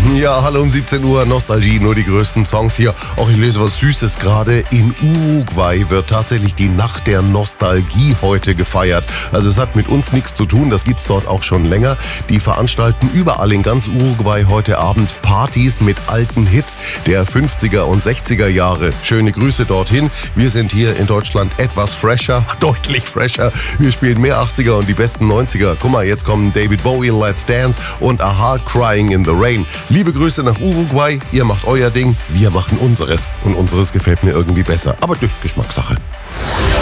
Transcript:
Ja, hallo um 17 Uhr, Nostalgie, nur die größten Songs hier. Auch ich lese was Süßes gerade. In Uruguay wird tatsächlich die Nacht der Nostalgie heute gefeiert. Also es hat mit uns nichts zu tun, das gibt's dort auch schon länger. Die veranstalten überall in ganz Uruguay heute Abend Partys mit alten Hits der 50er und 60er Jahre. Schöne Grüße dorthin. Wir sind hier in Deutschland etwas fresher, deutlich fresher. Wir spielen mehr 80er und die besten 90er. Guck mal, jetzt kommen David Bowie, Let's Dance und Aha, Crying in the Rain. Liebe Grüße nach Uruguay, ihr macht euer Ding, wir machen unseres. Und unseres gefällt mir irgendwie besser, aber durch Geschmackssache.